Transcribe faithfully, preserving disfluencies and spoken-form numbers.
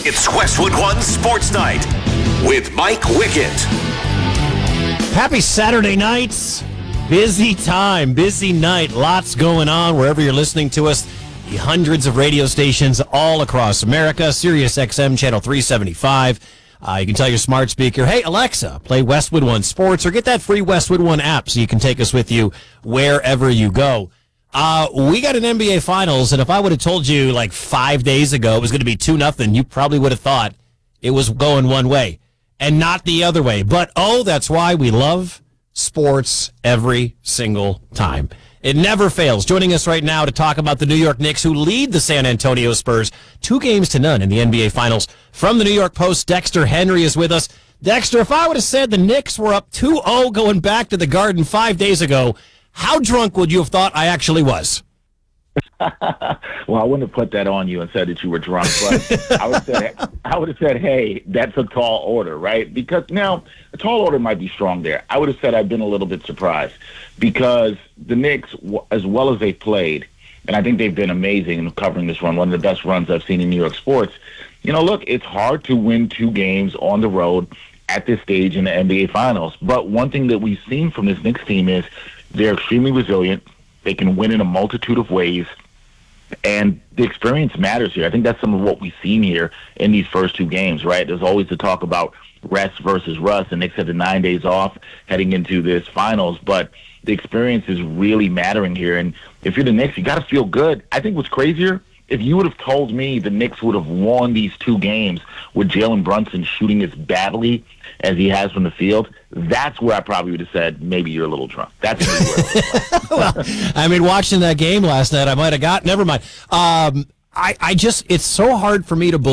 It's Westwood One Sports Night with Mike Wickett. Happy Saturday nights. Busy time, busy night. Lots going on wherever you're listening to us. The hundreds of radio stations all across America. Sirius X M Channel three seventy-five. Uh, you can tell your smart speaker, hey, Alexa, play Westwood One Sports, or get that free Westwood One app so you can take us with you wherever you go. Uh, we got an N B A Finals, and if I would have told you like five days ago it was going to be two nothing, you probably would have thought it was going one way and not the other way. But, oh, that's why we love sports every single time. It never fails. Joining us right now to talk about the New York Knicks, who lead the San Antonio Spurs two games to none in the N B A Finals. From the New York Post, Dexter Henry is with us. Dexter, if I would have said the Knicks were up two oh going back to the Garden five days ago, how drunk would you have thought I actually was? Well, I wouldn't have put that on you and said that you were drunk, but I would have said, I would have said, hey, that's a tall order, right? Because now a tall order might be strong there. I would have said I've been a little bit surprised because the Knicks, as well as they played, and I think they've been amazing in covering this run, one of the best runs I've seen in New York sports. You know, look, it's hard to win two games on the road at this stage in the N B A Finals. But one thing that we've seen from this Knicks team is they're extremely resilient. They can win in a multitude of ways. And the experience matters here. I think that's some of what we've seen here in these first two games, right? There's always the talk about rest versus rust, and Knicks had the nine days off heading into this finals. But the experience is really mattering here. And if you're the Knicks, you got to feel good. I think what's crazier, if you would have told me the Knicks would have won these two games with Jalen Brunson shooting as badly as he has from the field, that's where I probably would have said, maybe you're a little drunk. That's where Well, I mean, watching that game last night, I might have got, never mind. Um, I, I just, it's so hard for me to believe.